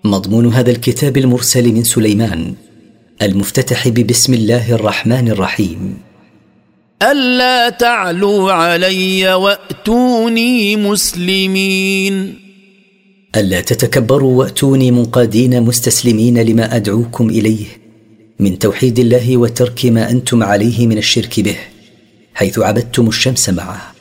مضمون هذا الكتاب المرسل من سليمان المفتتح ببسم الله الرحمن الرحيم: ألا تعلوا علي وأتوني مسلمين. ألا تتكبروا وأتوني منقادين مستسلمين لما أدعوكم إليه من توحيد الله وترك ما أنتم عليه من الشرك به، حيث عبدتم الشمس معه.